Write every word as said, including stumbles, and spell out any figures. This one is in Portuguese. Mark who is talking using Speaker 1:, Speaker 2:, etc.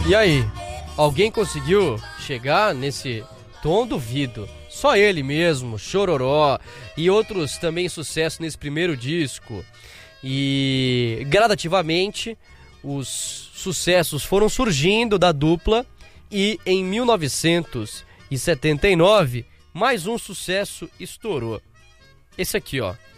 Speaker 1: E aí, alguém conseguiu chegar nesse tom? Duvido. Só ele mesmo, Chororó e outros também sucessos nesse primeiro disco. E gradativamente os sucessos foram surgindo da dupla e em mil novecentos e setenta e nove mais um sucesso estourou. Esse aqui, ó.